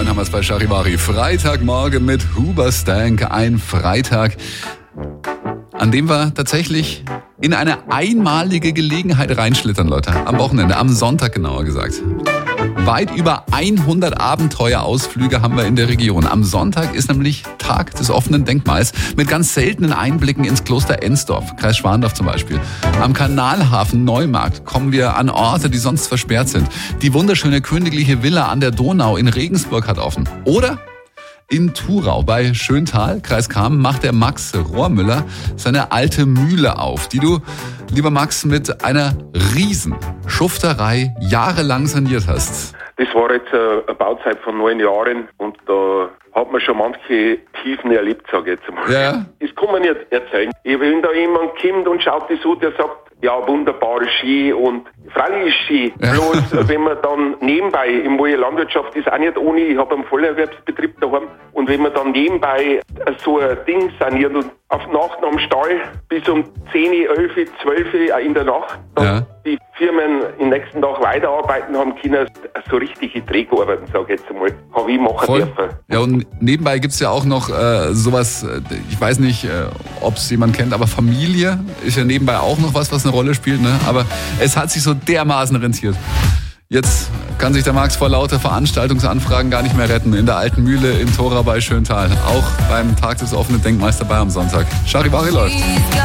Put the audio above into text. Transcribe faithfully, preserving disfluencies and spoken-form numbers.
neun haben wir es bei Charivari. Freitagmorgen mit Hoobastank. Ein Freitag, an dem wir tatsächlich in eine einmalige Gelegenheit reinschlittern, Leute. Am Wochenende, am Sonntag genauer gesagt. Weit über hundert Abenteuerausflüge haben wir in der Region. Am Sonntag ist nämlich Tag des offenen Denkmals mit ganz seltenen Einblicken ins Kloster Ensdorf, Kreis Schwandorf zum Beispiel. Am Kanalhafen Neumarkt kommen wir an Orte, die sonst versperrt sind. Die wunderschöne königliche Villa an der Donau in Regensburg hat offen. Oder in Thurau bei Schöntal, Kreis Cham, macht der Max Rohrmüller seine alte Mühle auf, die du, lieber Max, mit einer riesen Schufterei jahrelang saniert hast. Das war jetzt eine Bauzeit von neun Jahren und da hat man schon manche Tiefen erlebt, sage ich jetzt mal. Ja. Das kann man nicht erzählen. Wenn da jemand kommt und schaut das so, der sagt, ja, wunderbar, Ski und freilich ist Ski. Ja. Bloß, wenn man dann nebenbei, im Moje Landwirtschaft ist auch nicht ohne, ich habe einen Vollerwerbsbetrieb daheim und wenn man dann nebenbei so ein Ding saniert und auf Nacht am Stall bis um zehn, elf, zwölf in der Nacht, dann ja. die Firmen im nächsten Tag weiterarbeiten haben können, so richtige Drehgearbeiten, sage ich jetzt einmal, habe ich machen Voll. dürfen. Ja, und nebenbei gibt's ja auch noch äh, sowas, äh, ich weiß nicht, äh, ob es jemand kennt, aber Familie ist ja nebenbei auch noch was, was eine Rolle spielt, ne? Aber es hat sich so dermaßen rentiert. Jetzt kann sich der Max vor lauter Veranstaltungsanfragen gar nicht mehr retten. In der alten Mühle in Thurau bei Schöntal. Auch beim Tag des offenen Denkmals dabei am Sonntag. Charivari läuft.